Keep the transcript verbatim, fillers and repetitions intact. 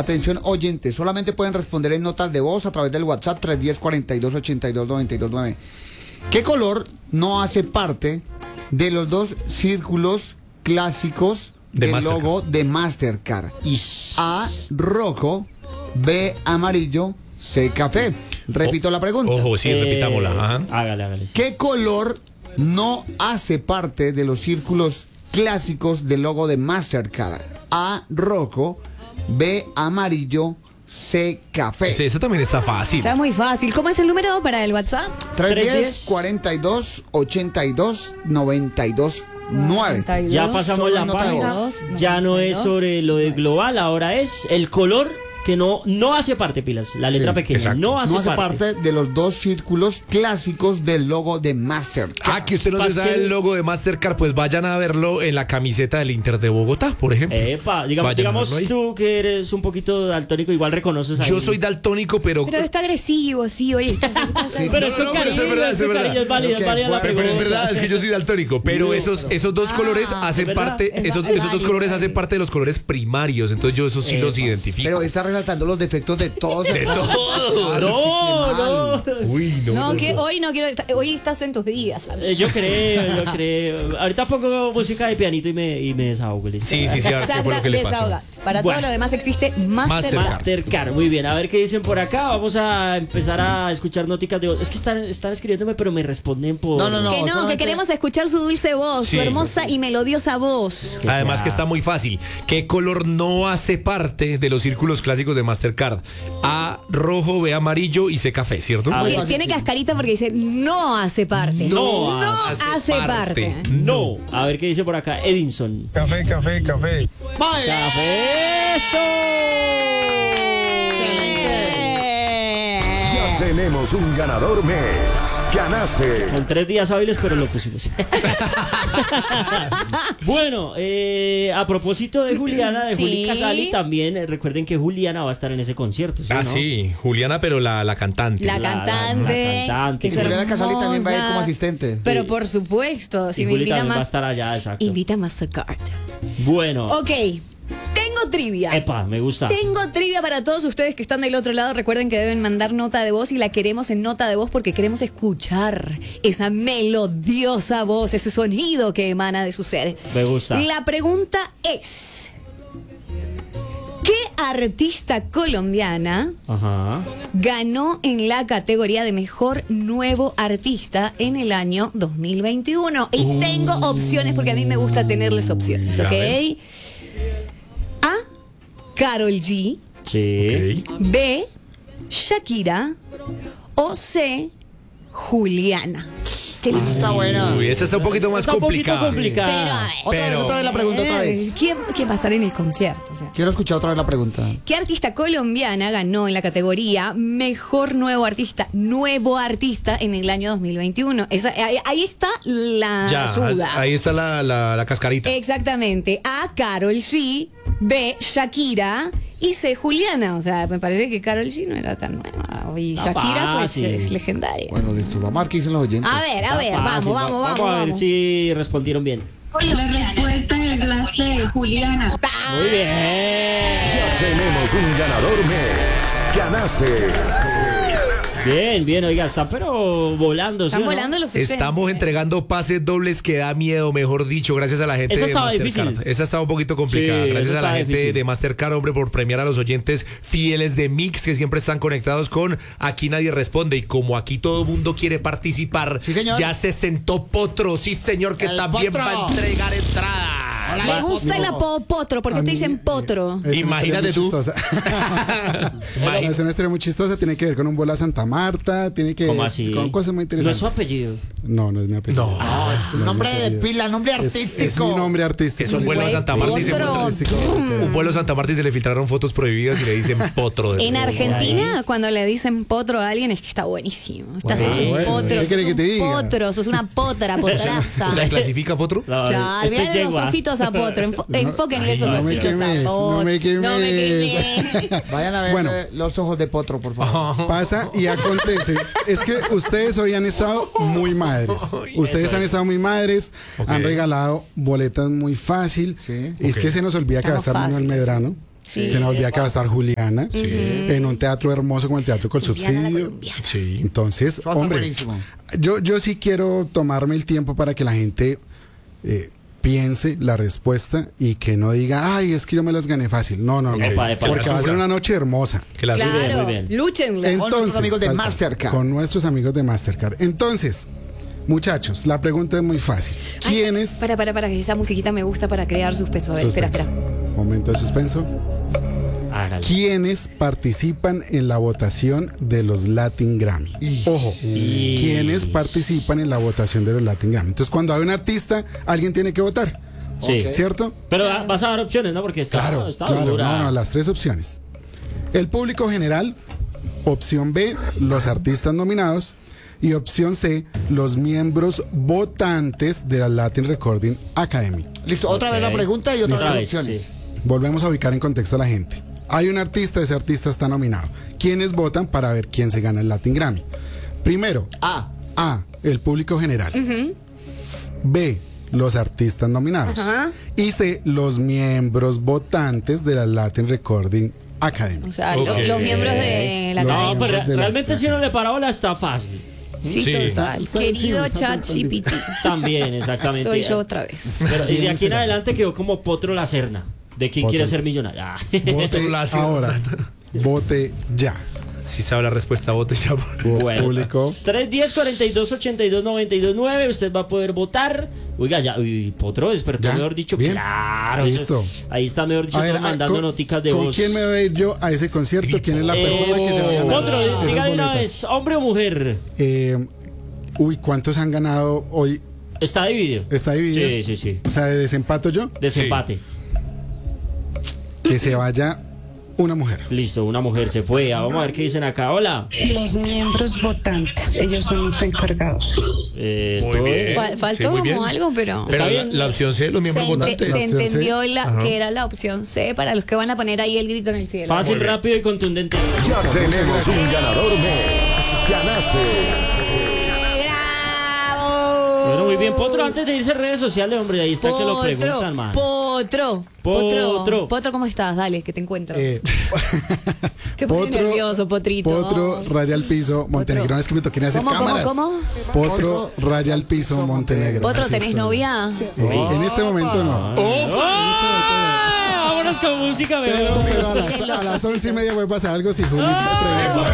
Atención oyentes, solamente pueden responder en notas de voz a través del WhatsApp tres uno cero, cuarenta y dos, ochenta y dos, noventa y dos nueve. ¿Qué color no hace parte de los dos círculos clásicos de del logo de Mastercard? Ish. A, rojo, B, amarillo, C, café. Repito O- la pregunta. Ojo, sí, Eh, repitámosla. Ajá. Hágale, hágale. Sí. ¿Qué color no hace parte de los círculos clásicos del logo de Mastercard? A, rojo, B, amarillo, C, café. Sí, esta también está fácil. Está muy fácil. ¿Cómo es el número para el WhatsApp? tres uno cero, tres diez. cuarenta y dos, ochenta y dos, noventa y dos nueve. Ya pasamos Solo la nota de página. voz. Ya no es noventa y dos. sobre lo de global, ahora es el color que no, no hace parte, pilas. La letra Sí, pequeña. exacto. No hace, No hace parte. parte de los dos círculos clásicos del logo de Mastercard. Ah, que usted no se Pastel. sabe el logo de Mastercard, pues vayan a verlo en la camiseta del Inter de Bogotá, por ejemplo. Epa, digamos, Vayan a digamos verlo ahí. tú que eres un poquito daltónico, igual reconoces ahí. Yo soy daltónico, pero... Pero está agresivo, sí, oye. Está, está- Sí, Pero es No, con no, pero cariño, es verdad, es es con verdad. cariño, es válida, es Pero válida la que Pero pregunta. es verdad, es que yo soy daltónico, pero esos, esos dos colores hacen ¿verdad? parte, Es esos, va- esos dos válido, colores válido. hacen parte de los colores primarios, entonces yo esos sí los identifico. Pero está resaltando los defectos de todos. De todos. No, no. Uy, no. No, que hoy no quiero. Hoy estás en tus días. amigo. Eh, Yo creo, yo creo. Ahorita pongo música de pianito y me, y me desahogo. ¿listo? Sí, sí, sí, a ver qué fue lo Exacta, que le pasó. desahoga. Para Bueno. todo lo demás existe Mastercard. Mastercard. Mastercard, muy bien. A ver qué dicen por acá. Vamos a empezar a escuchar noticas de voz. Es que están, están escribiéndome, pero me responden por. No, no, no. Que no, que solamente- queremos escuchar su dulce voz, Sí. su hermosa y melodiosa voz. Que Además sea- que está muy fácil. ¿Qué color no hace parte de los círculos clásicos de Mastercard? A, rojo, B, amarillo y C, café, ¿cierto? Ah, Oye, bueno. tiene cascarita porque dice no hace parte. No No hace hace parte. parte. No. A ver qué dice por acá. Edinson. Café, café, café. ¡Vale! ¡Café! ¡Eso! Ya tenemos un ganador mes. Ganaste. Con tres días hábiles, pero lo pusimos. Bueno, eh, a propósito de Juliana, de Sí. Juli Casali, también eh, recuerden que Juliana va a estar en ese concierto. ¿sí, Ah, no? sí, Juliana, pero la, la cantante. La La- cantante. la cantante. que es Juliana Casali también va a ir hermosa. como asistente. Pero Sí. por supuesto, si Y me Juli invita también va a más. estar allá, exacto. Invita a Mastercard. Bueno, Ok, tengo trivia. epa, me gusta. Tengo trivia para todos ustedes que están del otro lado. Recuerden que deben mandar nota de voz y la queremos en nota de voz porque queremos escuchar esa melodiosa voz, ese sonido que emana de su ser. Me gusta. La pregunta es: ¿qué artista colombiana Ajá. ganó en la categoría de mejor nuevo artista en el año dos mil veintiuno? Y tengo opciones porque a mí me gusta tenerles opciones, A ¿ok? ver. A, Karol G. Sí. Ok. B, Shakira. O C, Juliana. ¿Qué les Está buena. Uy, esta está un poquito más Está un poquito complicada. complicada. Pero, a ver, Otra vez, Pero- otra vez la pregunta, otra vez. ¿Quién, quién va a estar en el concierto? O sea, Quiero escuchar otra vez la pregunta. ¿qué artista colombiana ganó en la categoría Mejor Nuevo Artista, Nuevo Artista en el año dos mil veintiuno? Esa, ahí, ahí está la Ya, suda. ahí está la, la, la cascarita. Exactamente. A, Karol G. B, Shakira. Y C, Juliana. O sea, me parece que Karol G no era tan nueva. Y Está Shakira, pues, fácil. es legendaria. Bueno, listo. Vamos a ver qué dicen los oyentes. A ver, a ver, Fácil, vamos, va- vamos, vamos. Vamos a ver vamos. si respondieron bien. La respuesta es la C, Juliana. Muy bien. Tenemos un ganador mes. Ganaste. Bien, bien, oiga, está pero volando. ¿sí Están o no? volando los oyentes. Estamos entregando pases dobles que da miedo, mejor dicho, gracias a la gente Esa de estaba Mastercard. difícil. Esa estaba un poquito complicada. Sí, gracias esa a la estaba gente difícil. de Mastercard, hombre, por premiar a los oyentes fieles de Mix que siempre están conectados con Aquí Nadie Responde. Y como aquí todo el mundo quiere participar, Sí, señor. ya se sentó Potro, sí, señor, que El también Potro. va a entregar entrada. Me gusta el apodo Potro. ¿Por qué A te mí, dicen Potro? Es una Imagínate historia muy tú. chistosa. Imagínate. Es una historia muy chistosa, tiene que ver con un vuelo a Santa Marta, tiene que ¿Cómo ver así? con cosas muy No es interesantes. su apellido. No, no es mi apellido. No. No, es un No, nombre no, de no. pila, nombre Es, artístico. es mi nombre artístico. Es un vuelo a Santa Marta y se, Potro. Artístico, un vuelo a Santa Marta y se le filtraron fotos prohibidas y le dicen Potro. de- En Argentina, cuando le dicen potro a alguien, es que está buenísimo. Estás Bueno, hecho un bueno, potro. ¿qué sos quiere que un te diga? potro, sos una potra, potraza. ¿Se clasifica Potro? No, Claro, este mirale los yegua. ojitos a potro. Enfo- enfóquenle esos no me ojitos quemes, a potro. no me quemes. No me quemes. Vayan a ver Bueno. eh, los ojos de Potro, por favor. Pasa y acontece. Es que ustedes hoy han estado muy madres. Ustedes han estado muy madres, Ok. han regalado boletas muy fácil. Sí. Y es Ok. que se nos olvida que va a Estamos estar Manuel fáciles. Medrano. Sí. Se nos olvida que va a estar Juliana en un teatro hermoso como el Teatro Col Juliana la Subsidio. colombiana. Sí. Entonces, Eso va a estar hombre, buenísimo. yo, yo sí quiero tomarme el tiempo para que la gente eh, piense la respuesta y que no diga, ay, es que yo me las gané fácil. No, no, no. Epa, epa, porque va a ser una noche hermosa. Que la suba. Claro, muy bien. lúchenle. Con nuestros amigos de tal- Mastercard. Con nuestros amigos de Mastercard. Entonces, muchachos, la pregunta es muy fácil. Ay, ¿Quiénes? Para, para, para, que esa musiquita me gusta para crear suspenso. A ver, espera, Suspenso. espera. Momento de suspenso. Hágale. ¿Quiénes participan en la votación de los Latin Grammy? Ojo, Y- ¿quiénes participan en la votación de los Latin Grammy? Entonces, cuando hay un artista, alguien tiene que votar, Sí. Ok. ¿cierto? Pero ah, vas a dar opciones, ¿no? Porque está, Claro, está claro, dura. no, no, las tres opciones. El público general, opción B, los artistas nominados, y opción C, los miembros votantes de la Latin Recording Academy. Listo, otra vez la Ok. pregunta y otras Otra vez, opciones. sí. Volvemos a ubicar en contexto a la gente. Hay un artista, ese artista está nominado. ¿Quiénes votan para ver quién se gana el Latin Grammy? Primero, A. A, el público general. B, los artistas nominados. Ajá. Y C, los miembros votantes de la Latin Recording Academy. O sea, lo- Ok. los miembros de la Los No, academia. pero de la- realmente si uno le para bola está fácil. Sí, Sí. total. Está- está- Querido sí, está chat tan- tan G P T. También, exactamente. Soy yo otra vez. Pero, y de ¿Quién aquí en será? adelante quedó como Potro la Serna. ¿De quién Potro. quiere ser millonario? Ah. Vote Otro lazo. ahora. Vote ya. Si sabe la respuesta, vote ya. Bueno. Público. tres uno cero, cuarenta y dos, ochenta y dos, noventa y dos, nueve. Usted va a poder votar. Oiga, ya. Uy, Potro despertó, Ya, mejor dicho. bien. Claro. Listo. eso- Ahí está, mejor dicho, A ver, todo mandando ¿con, noticas de ¿con voz. quién me voy a ir yo a ese concierto? ¿Quién es la Eh, persona que se va a ganar Potro, esas diga de una boletas? vez, ¿hombre o mujer? Eh, uy, ¿cuántos han ganado hoy? Está dividido. ¿Está dividido? Sí, sí, sí. O sea, de desempato yo, Desempate. que se vaya una mujer. Listo, una mujer se fue. Ah, Vamos a ver qué dicen acá. Hola. Los miembros votantes, ellos son los encargados. Eh, Muy esto- bien. Fa- Faltó Sí, muy bien. como algo, pero. Pero Está la, bien. la opción C, los miembros se, ente- votantes. se La opción C. entendió la, Ajá. que era la opción C para los que van a poner ahí el grito en el cielo. Fácil, Muy bien. rápido y contundente. Ya tenemos un ganador mes. Ganaste. ¡Bravo! Bueno, muy bien. Potro, antes de irse a redes sociales, hombre, ahí está que lo Potro, preguntan, man. Potro, Potro. Potro, Potro, ¿cómo estás? Dale, que te encuentro. Eh, Te pone nervioso, Potrito. Potro, raya al piso, Montenegro. Es que me toqué hacer ¿Cómo, cómo, cámaras. cómo? Potro, raya al piso, Montenegro. Potro, Así ¿tenés estoy. novia? Eh, en este momento no. ¡Ah! Vámonos con música, Pero, mejor. pero a, las, a las once y media puede pasar algo si Juli me pregunta.